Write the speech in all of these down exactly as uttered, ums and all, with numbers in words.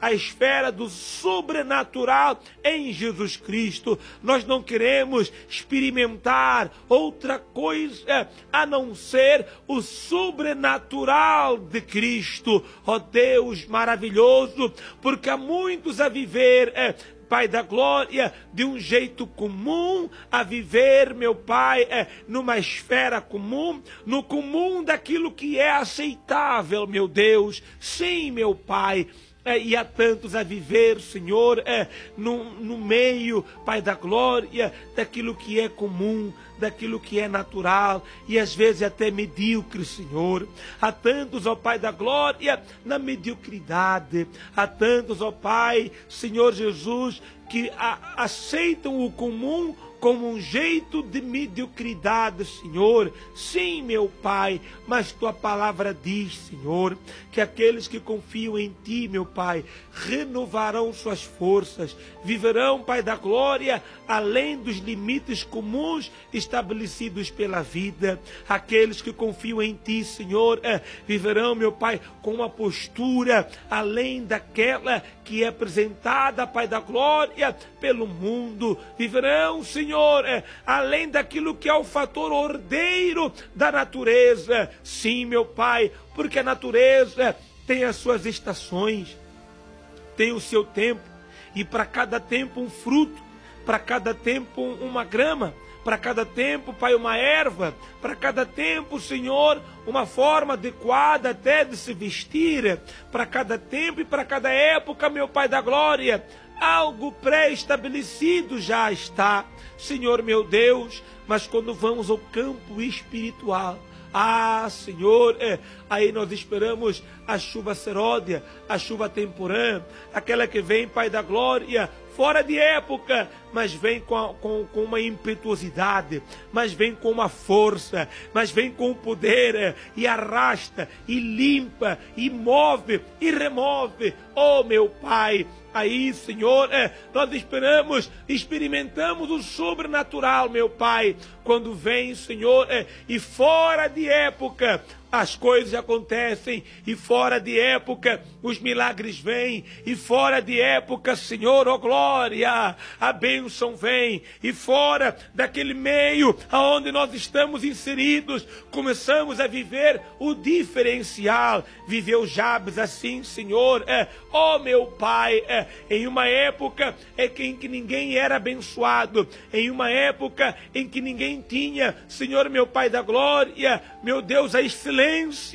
a esfera do sobrenatural em Jesus Cristo. Nós não queremos experimentar outra coisa a não ser o sobrenatural de Cristo. Ó Deus maravilhoso, porque há muitos a viver, é, Pai da glória, de um jeito comum, a viver, meu Pai, é, numa esfera comum, no comum daquilo que é aceitável, meu Deus. Sim, meu Pai. É, e há tantos a viver, Senhor, é, no, no meio, Pai da glória, daquilo que é comum, daquilo que é natural, e às vezes até medíocre, Senhor. Há tantos, ó Pai da glória, na mediocridade. Há tantos, ó Pai, Senhor Jesus, que a, aceitam o comum como um jeito de mediocridade, Senhor. Sim, meu Pai, mas Tua palavra diz, Senhor, que aqueles que confiam em Ti, meu Pai, renovarão suas forças, viverão, Pai da glória, além dos limites comuns estabelecidos pela vida. Aqueles que confiam em Ti, Senhor, é, viverão, meu Pai, com uma postura além daquela que é apresentada, Pai da glória, pelo mundo. Viverão, Senhor, Senhor, é, além daquilo que é o fator ordeiro da natureza. Sim, meu Pai, porque a natureza tem as suas estações, tem o seu tempo, e para cada tempo um fruto, para cada tempo uma grama, para cada tempo, Pai, uma erva, para cada tempo, Senhor, uma forma adequada até de se vestir, para cada tempo e para cada época, meu Pai da glória, algo pré-estabelecido já está, Senhor meu Deus. Mas quando vamos ao campo espiritual, ah, Senhor, é, aí nós esperamos a chuva seródia, a chuva temporã, aquela que vem, Pai da glória, fora de época, mas vem com, a, com, com uma impetuosidade, mas vem com uma força, mas vem com o poder, é, e arrasta, e limpa, e move, e remove. Oh, meu Pai, aí, Senhor, é, nós esperamos, experimentamos o sobrenatural, meu Pai, quando vem, Senhor, é, e fora de época as coisas acontecem, e fora de época os milagres vêm, e fora de época, Senhor, ó glória, a bênção vem, e fora daquele meio aonde nós estamos inseridos, começamos a viver o diferencial. Viveu Jabes assim, Senhor, é, ó meu Pai, é, em uma época é em que ninguém era abençoado, em uma época em que ninguém tinha, Senhor, meu Pai da glória, meu Deus, a excelência,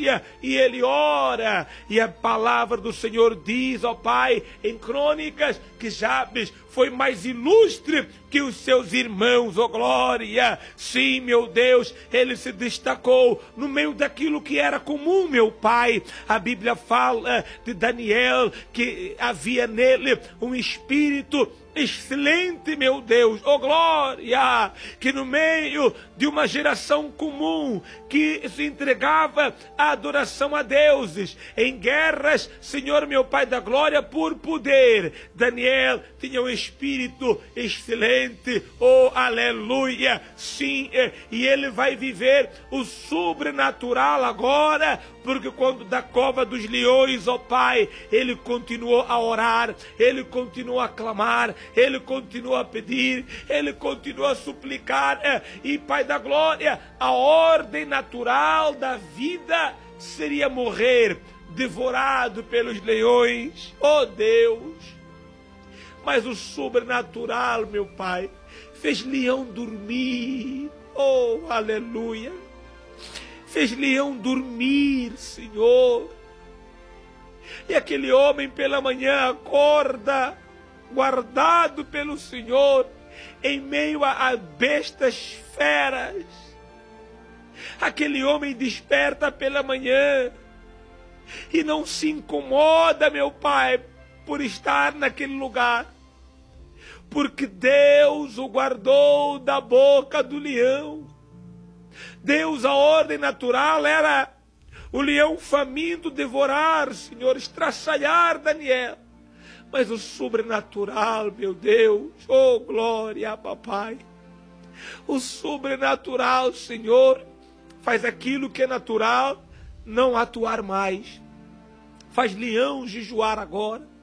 e ele ora, e a palavra do Senhor diz, ó Pai, em Crônicas, que Jabes foi mais ilustre que os seus irmãos, ó glória. Sim, meu Deus, ele se destacou no meio daquilo que era comum, meu Pai. A Bíblia fala de Daniel, que havia nele um espírito excelente, meu Deus, oh glória, que no meio de uma geração comum que se entregava à adoração a deuses, em guerras, Senhor meu Pai da glória, por poder, Daniel tinha um espírito excelente, oh aleluia, sim, e ele vai viver o sobrenatural agora, porque quando da cova dos leões, ó Pai, ele continuou a orar, ele continuou a clamar, ele continuou a pedir, ele continuou a suplicar, é, e Pai da glória, a ordem natural da vida seria morrer, devorado pelos leões, ó Deus. Mas o sobrenatural, meu Pai, fez leão dormir, oh aleluia, fez leão dormir, Senhor. E aquele homem pela manhã acorda, guardado pelo Senhor, em meio a bestas feras. Aquele homem desperta pela manhã e não se incomoda, meu Pai, por estar naquele lugar, porque Deus o guardou da boca do leão. Deus, a ordem natural era o leão faminto devorar, Senhor, estraçalhar Daniel. Mas o sobrenatural, meu Deus, oh glória, papai. O sobrenatural, Senhor, faz aquilo que é natural não atuar mais. Faz leão jejuar agora.